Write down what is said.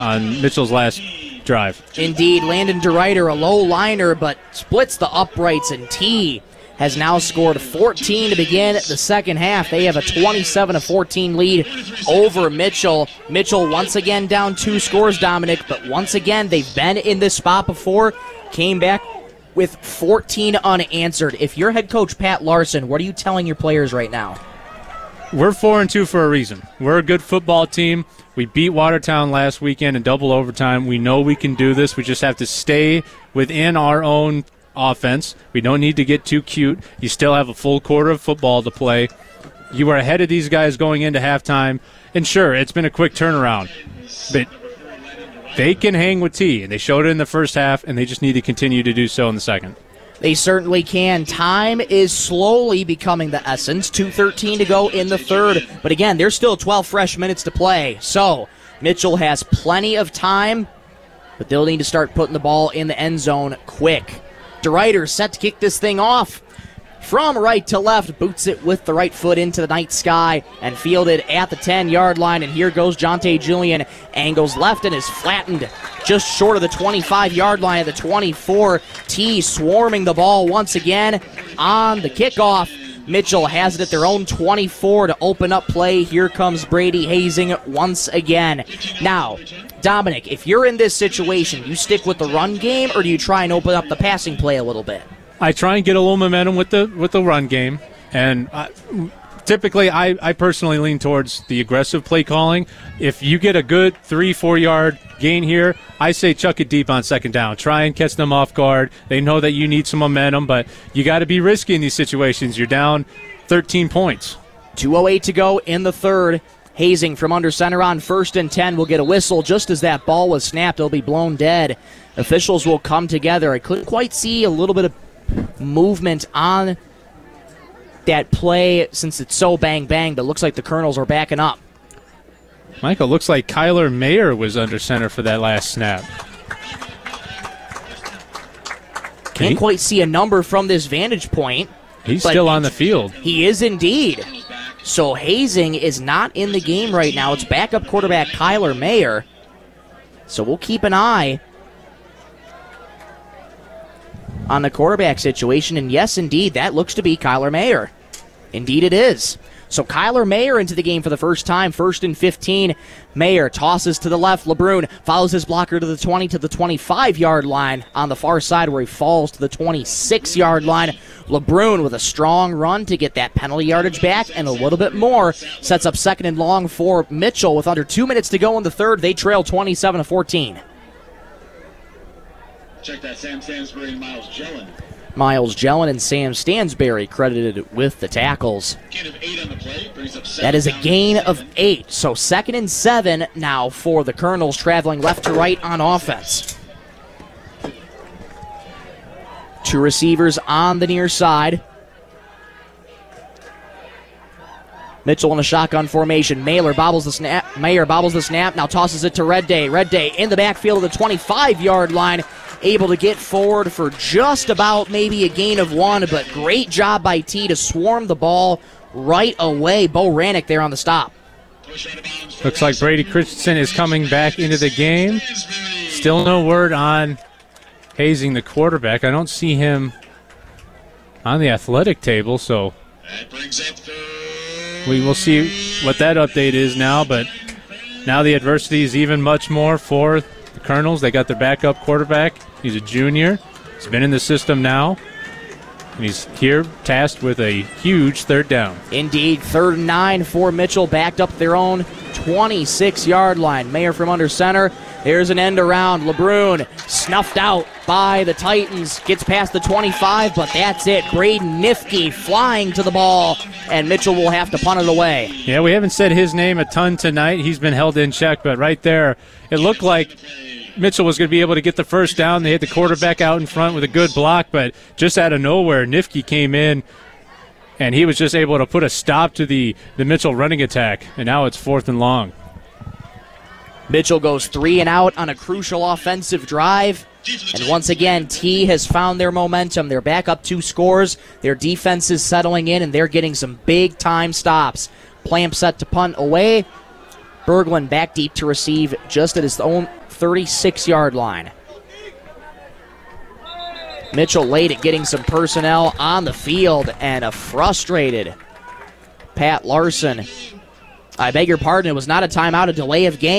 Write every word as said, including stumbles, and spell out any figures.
on Mitchell's last drive. Indeed, Landon DeRuyter, a low liner, but splits the uprights, and T has now scored fourteen to begin the second half. They have a twenty-seven to fourteen lead over Mitchell. Mitchell once again down two scores, Dominic, but once again they've been in this spot before, came back with fourteen unanswered. If you're head coach Pat Larson, what are you telling your players right now? We're four and two for a reason. We're a good football team. We beat Watertown last weekend in double overtime. We know we can do this. We just have to stay within our own offense. We don't need to get too cute. You still have a full quarter of football to play. You were ahead of these guys going into halftime. And sure, it's been a quick turnaround. But they can hang with T, and they showed it in the first half, and they just need to continue to do so in the second. They certainly can. Time is slowly becoming the essence. two thirteen to go in the third. But again, there's still twelve fresh minutes to play. So Mitchell has plenty of time, but they'll need to start putting the ball in the end zone quick. DeRuyter set to kick this thing off. From right to left, boots it with the right foot into the night sky and fielded at the ten-yard line. And here goes Jonte Julian. Angles left and is flattened just short of the twenty-five-yard line at the twenty-four. T swarming the ball once again on the kickoff. Mitchell has it at their own twenty-four to open up play. Here comes Brady Hazing once again. Now, Dominic, if you're in this situation, you stick with the run game, or do you try and open up the passing play a little bit? I try and get a little momentum with the with the run game, and I, typically I, I personally lean towards the aggressive play calling. If you get a good three, four-yard gain here, I say chuck it deep on second down. Try and catch them off guard. They know that you need some momentum, but you got to be risky in these situations. You're down thirteen points. two oh eight to go in the third. Hazing from under center on first and ten will get a whistle just as that ball was snapped. It'll be blown dead. Officials will come together. I couldn't quite see a little bit of movement on that play since it's so bang-bang, but looks like the Colonels are backing up. Michael, looks like Kyler Mayer was under center for that last snap. Can't quite see a number from this vantage point. He's still on the field. He is indeed. So Hazing is not in the game right now. It's backup quarterback Kyler Mayer. So we'll keep an eye on the quarterback situation, and yes, indeed, that looks to be Kyler Mayer. Indeed it is. So Kyler Mayer into the game for the first time, first and fifteen. Mayer tosses to the left. LeBrun follows his blocker to the twenty, to the twenty-five-yard line on the far side where he falls to the twenty-six-yard line. LeBrun with a strong run to get that penalty yardage back and a little bit more. Sets up second and long for Mitchell with under two minutes to go in the third. They trail twenty-seven to fourteen. Check that, Sam Stansbury and Miles Jellin. Miles Jellin and Sam Stansbury credited with the tackles. Gain of eight on the play, brings up seven. That is a gain of eight. So second and seven now for the Colonels, traveling left to right on offense. Two receivers on the near side. Mitchell in a shotgun formation. Mayer bobbles the snap. Mayer bobbles the snap. Now tosses it to Red Day. Red Day in the backfield of the twenty-five-yard line. Able to get forward for just about maybe a gain of one, but great job by T to swarm the ball right away. Bo Rannick there on the stop. Looks like Brady Christensen is coming back into the game. Still no word on Hazing, the quarterback. I don't see him on the athletic table, so we will see what that update is now, but now the adversity is even much more for the Colonels. They got their backup quarterback. He's a junior. He's been in the system now, and he's here tasked with a huge third down. Indeed, third and nine for Mitchell, backed up their own twenty-six-yard line. Mayer from under center. There's an end around. LeBrun snuffed out by the Titans. Gets past the twenty-five, but that's it. Braden Nifke flying to the ball, and Mitchell will have to punt it away. Yeah, we haven't said his name a ton tonight. He's been held in check, but right there, it looked like Mitchell was going to be able to get the first down. They had the quarterback out in front with a good block, but just out of nowhere, Nifke came in, and he was just able to put a stop to the, the Mitchell running attack, and now it's fourth and long. Mitchell goes three and out on a crucial offensive drive. And once again, T has found their momentum. They're back up two scores. Their defense is settling in, and they're getting some big-time stops. Plamp set to punt away. Berglund back deep to receive just at his own thirty-six-yard line. Mitchell late at getting some personnel on the field, and a frustrated Pat Larson. I beg your pardon, it was not a timeout, a delay of game.